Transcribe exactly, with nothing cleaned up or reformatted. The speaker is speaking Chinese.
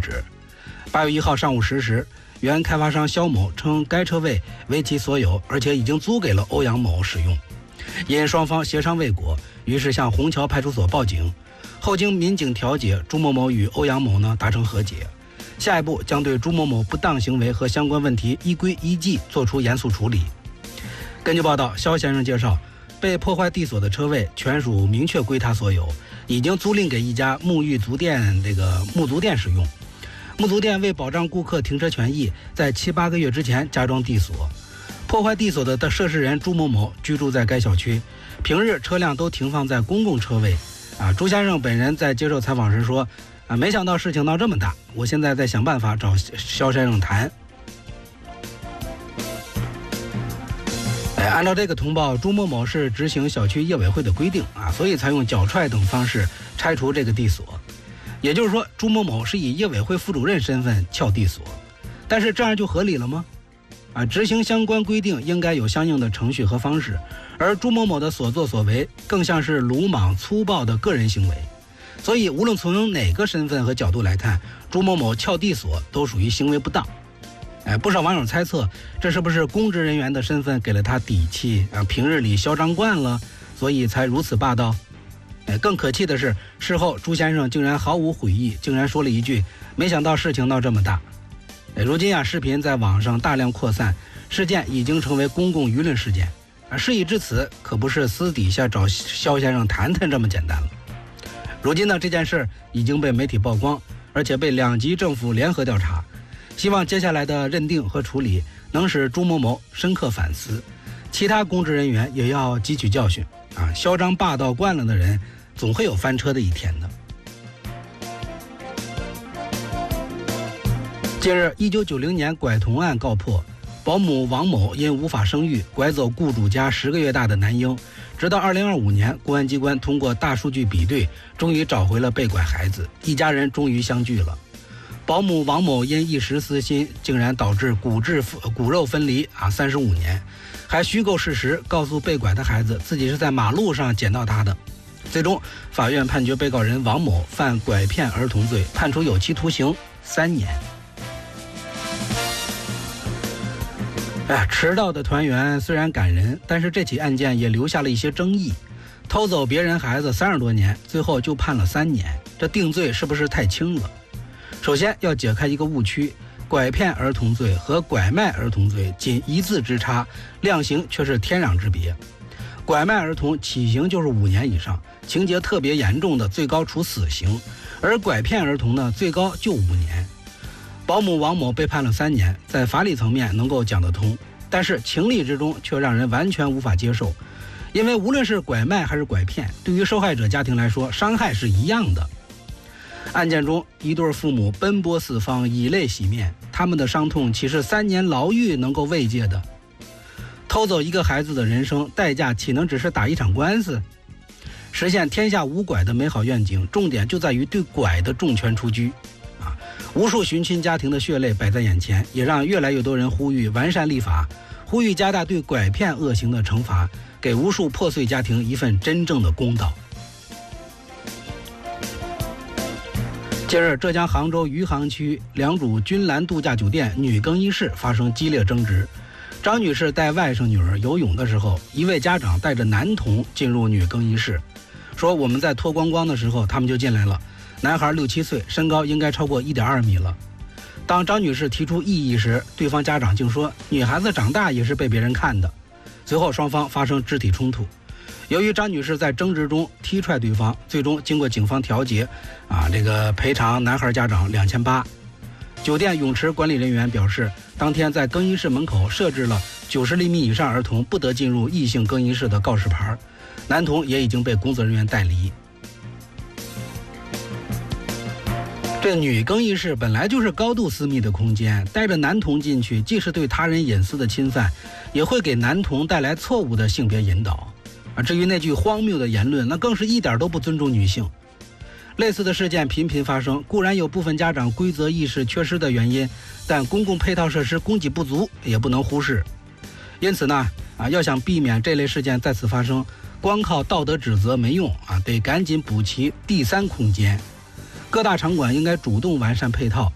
址。八月一号上午十时，原开发商肖某称该车位为其所有，而且已经租给了欧阳某使用。因双方协商未果，于是向虹桥派出所报警。后经民警调解，朱某某与欧阳某呢达成和解。下一步将对朱某某不当行为和相关问题依规依纪作出严肃处理。根据报道，肖先生介绍，被破坏地所的车位全属明确归他所有，已经租赁给一家沐浴足店这个沐足店使用。沐足店为保障顾客停车权益，在七八个月之前加装地锁。破坏地锁的涉事人朱某某居住在该小区，平日车辆都停放在公共车位。啊，朱先生本人在接受采访时说，啊，没想到事情闹这么大，我现在在想办法找肖先生谈。哎，按照这个通报，朱某某是执行小区业委会的规定啊，所以才用脚踹等方式拆除这个地锁。也就是说，朱某某是以业委会副主任身份撬地锁，但是这样就合理了吗？啊，执行相关规定应该有相应的程序和方式，而朱某某的所作所为更像是鲁莽粗暴的个人行为，所以无论从哪个身份和角度来看，朱某某撬地锁都属于行为不当。哎，不少网友猜测，这是不是公职人员的身份给了他底气啊？平日里嚣张惯了，所以才如此霸道。哎，更可气的是，事后朱先生竟然毫无悔意，竟然说了一句：“没想到事情闹这么大。”哎，如今啊，视频在网上大量扩散，事件已经成为公共舆论事件。啊，事已至此，可不是私底下找肖先生谈谈这么简单了。如今呢，这件事已经被媒体曝光，而且被两级政府联合调查。希望接下来的认定和处理能使朱某某深刻反思，其他公职人员也要汲取教训啊！嚣张霸道惯了的人，总会有翻车的一天的。近日，一九九零年拐童案告破，保姆王某因无法生育，拐走雇主家十个月大的男婴，直到二零二五年，公安机关通过大数据比对，终于找回了被拐孩子，一家人终于相聚了。保姆王某因一时私心，竟然导致骨质骨肉分离啊，三十五年，还虚构事实，告诉被拐的孩子自己是在马路上捡到他的。最终，法院判决被告人王某犯拐骗儿童罪，判处有期徒刑三年。哎呀，迟到的团圆虽然感人，但是这起案件也留下了一些争议。偷走别人孩子三十多年，最后就判了三年，这定罪是不是太轻了？首先要解开一个误区，拐骗儿童罪和拐卖儿童罪仅一字之差，量刑却是天壤之别。拐卖儿童起刑就是五年以上，情节特别严重的最高处死刑，而拐骗儿童呢，最高就五年。保姆王某被判了三年，在法理层面能够讲得通，但是情理之中却让人完全无法接受，因为无论是拐卖还是拐骗，对于受害者家庭来说，伤害是一样的。案件中，一对父母奔波四方，以泪洗面，他们的伤痛岂是三年牢狱能够慰藉的？偷走一个孩子的人生，代价岂能只是打一场官司？实现天下无拐的美好愿景，重点就在于对拐的重拳出击。啊，无数寻亲家庭的血泪摆在眼前，也让越来越多人呼吁完善立法，呼吁加大对拐骗恶行的惩罚，给无数破碎家庭一份真正的公道。近日，浙江杭州余杭区良渚君兰度假酒店女更衣室发生激烈争执。张女士带外甥女儿游泳的时候，一位家长带着男童进入女更衣室，说我们在脱光光的时候，他们就进来了。男孩六七岁，身高应该超过一点二米了。当张女士提出异议时，对方家长竟说女孩子长大也是被别人看的。随后双方发生肢体冲突。由于张女士在争执中踢踹对方，最终经过警方调解，啊，这个赔偿男孩家长两千八。酒店泳池管理人员表示，当天在更衣室门口设置了九十厘米以上儿童不得进入异性更衣室的告示牌，男童也已经被工作人员带离。这女更衣室本来就是高度私密的空间，带着男童进去，既是对他人隐私的侵犯，也会给男童带来错误的性别引导。啊，至于那句荒谬的言论，那更是一点都不尊重女性。类似的事件频频发生，固然有部分家长规则意识缺失的原因，但公共配套设施供给不足也不能忽视。因此呢，啊，要想避免这类事件再次发生，光靠道德指责没用啊，得赶紧补齐第三空间。各大场馆应该主动完善配套，